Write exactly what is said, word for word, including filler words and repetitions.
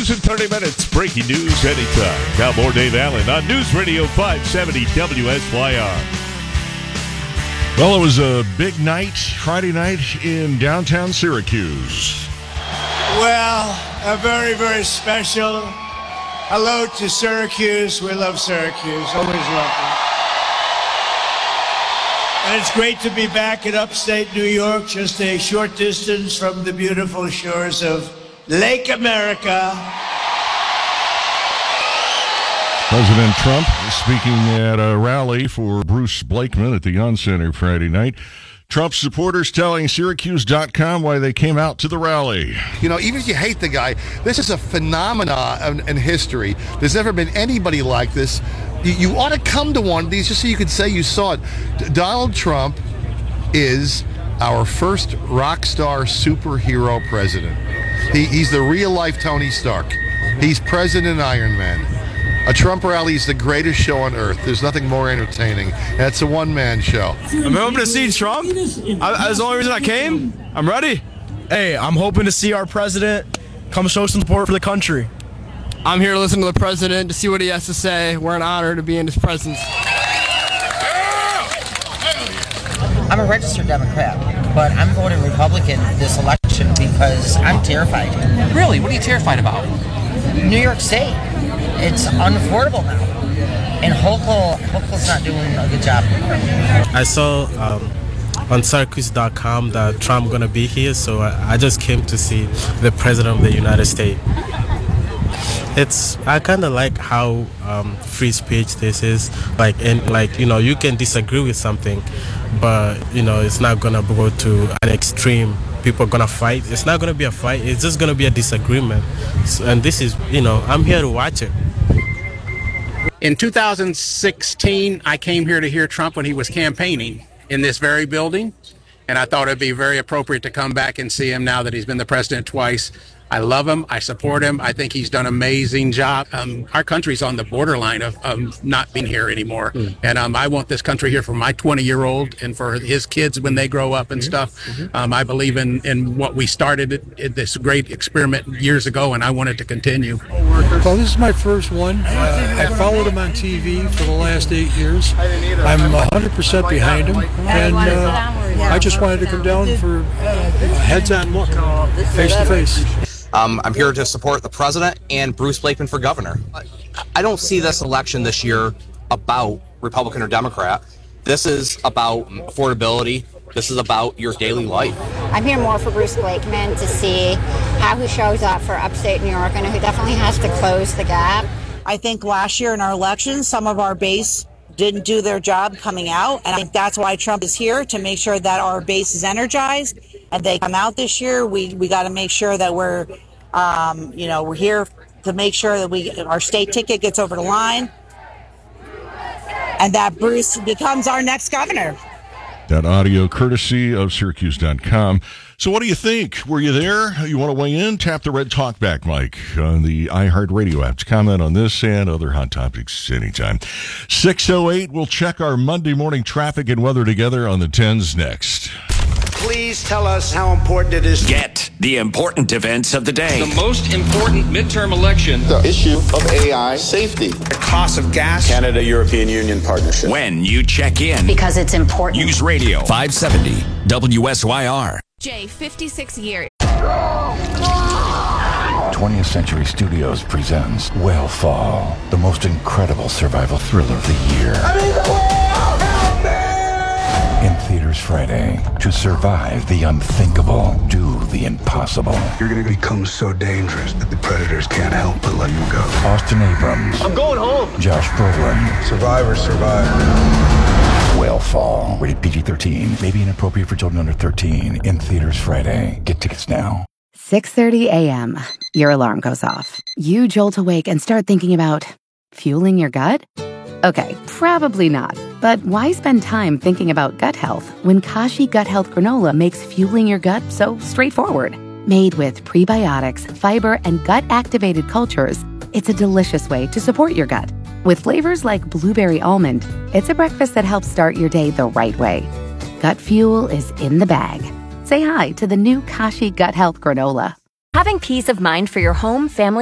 News in thirty minutes. Breaking news anytime. Now more Dave Allen on News Radio five seventy W S Y R. Well, it was a big night, Friday night in downtown Syracuse. Well, a very, very special hello to Syracuse. We love Syracuse. Always love it. And it's great to be back in upstate New York, just a short distance from the beautiful shores of Lake America. President Trump speaking at a rally for Bruce Blakeman at the Young Center Friday night. Trump supporters telling Syracuse dot com why they came out to the rally. You know, even if you hate the guy, this is a phenomenon in, in history. There's never been anybody like this. You, you ought to come to one of these just so you could say you saw it. D- Donald Trump is our first rock star superhero president. He, he's the real-life Tony Stark. He's President Iron Man. A Trump rally is the greatest show on earth. There's nothing more entertaining. And it's a one-man show. I'm hoping to see Trump. I, that's the only reason I came. I'm ready. Hey, I'm hoping to see our president come show some support for the country. I'm here to listen to the president, to see what he has to say. We're an honor to be in his presence. I'm a registered Democrat, but I'm voting Republican this election because I'm terrified. Really? What are you terrified about? New York State. It's unaffordable now. And Hochul, Hochul's not doing a good job. I saw um, on Syracuse dot com that Trump going to be here, so I, I just came to see the President of the United States. It's I kind of like how um, free speech this is. Like, and like you know, you can disagree with something, but you know, it's not gonna go to an extreme. People are gonna fight. It's not gonna be a fight. It's just gonna be a disagreement. So, and this is, you know, I'm here to watch it. In two thousand sixteen, I came here to hear Trump when he was campaigning in this very building, and I thought it'd be very appropriate to come back and see him now that he's been the president twice. I love him. I support him. I think he's done an amazing job. Um, our country's on the borderline of, of not being here anymore. Mm. And um, I want this country here for my twenty-year-old and for his kids when they grow up and mm-hmm. stuff. Mm-hmm. Um, I believe in, in what we started, in, in this great experiment years ago, and I want it to continue. Well, this is my first one. Uh, I followed him on T V for the last eight years. I'm one hundred percent behind him. And uh, I just wanted to come down for a heads-on look, face-to-face. Um, I'm here to support the president and Bruce Blakeman for governor. I don't see this election this year about Republican or Democrat. This is about affordability. This is about your daily life. I'm here more for Bruce Blakeman to see how he shows up for upstate New York and who definitely has to close the gap. I think last year in our elections, some of our base didn't do their job coming out, and I think that's why Trump is here, to make sure that our base is energized and they come out this year. We we got to make sure that we're, um, you know, we're here to make sure that we our state ticket gets over the line, and that Bruce becomes our next governor. That audio courtesy of Syracuse dot com. So what do you think? Were you there? You want to weigh in? Tap the red talkback mic on the iHeartRadio app to comment on this and other hot topics anytime. six oh eight, we'll check our Monday morning traffic and weather together on the tens next. Please tell us how important it is. Get the important events of the day. The most important midterm election. The issue of A I safety. The cost of gas. Canada-European Union partnership. When you check in. Because it's important. News Radio five seventy W S Y R. Jay, fifty-six years. twentieth Century Studios presents Whale Fall, the most incredible survival thriller of the year. I'm in the whale! Help me! In theaters Friday. To survive the unthinkable, do the impossible. You're going to become so dangerous that the predators can't help but let you go. Austin Abrams. I'm going home. Josh Brolin. Survivor, survivor. Whale Fall. Rated P G thirteen. May be inappropriate for children under thirteen. In theaters Friday. Get tickets now. six thirty a.m. Your alarm goes off. You jolt awake and start thinking about fueling your gut? Okay, probably not. But why spend time thinking about gut health when Kashi Gut Health Granola makes fueling your gut so straightforward? Made with prebiotics, fiber, and gut-activated cultures, it's a delicious way to support your gut. With flavors like blueberry almond, it's a breakfast that helps start your day the right way. Gut fuel is in the bag. Say hi to the new Kashi Gut Health Granola. Having peace of mind for your home, family,